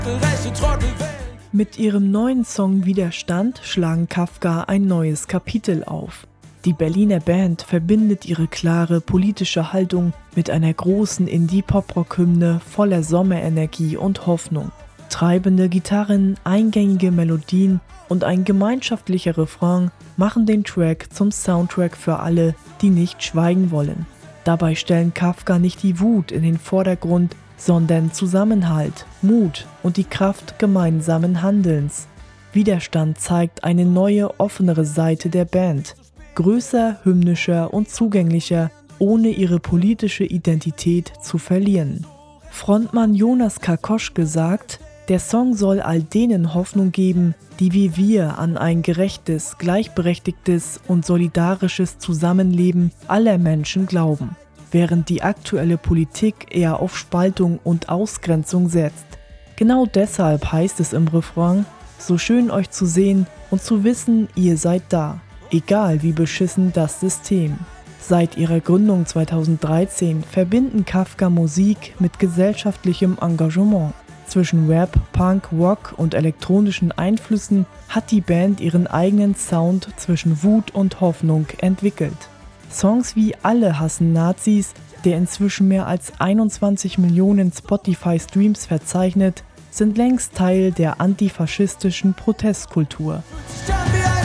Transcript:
Mit ihrem neuen Song Widerstand schlagen Kafka ein neues Kapitel auf. Die Berliner Band verbindet ihre klare politische Haltung mit einer großen Indie-Pop-Rock-Hymne voller Sommerenergie und Hoffnung. Treibende Gitarren, eingängige Melodien und ein gemeinschaftlicher Refrain machen den Track zum Soundtrack für alle, die nicht schweigen wollen. Dabei stellen Kafka nicht die Wut in den Vordergrund, sondern Zusammenhalt, Mut und die Kraft gemeinsamen Handelns. Widerstand zeigt eine neue, offenere Seite der Band. Größer, hymnischer und zugänglicher, ohne ihre politische Identität zu verlieren. Frontmann Jonas Karkoschke sagt, der Song soll all denen Hoffnung geben, die wie wir an ein gerechtes, gleichberechtigtes und solidarisches Zusammenleben aller Menschen glauben, während die aktuelle Politik eher auf Spaltung und Ausgrenzung setzt. Genau deshalb heißt es im Refrain, so schön euch zu sehen und zu wissen, ihr seid da, egal wie beschissen das System. Seit ihrer Gründung 2013 verbinden Kafka Musik mit gesellschaftlichem Engagement. Zwischen Rap, Punk, Rock und elektronischen Einflüssen hat die Band ihren eigenen Sound zwischen Wut und Hoffnung entwickelt. Songs wie Alle hassen Nazis, der inzwischen mehr als 21 Millionen Spotify-Streams verzeichnet, sind längst Teil der antifaschistischen Protestkultur.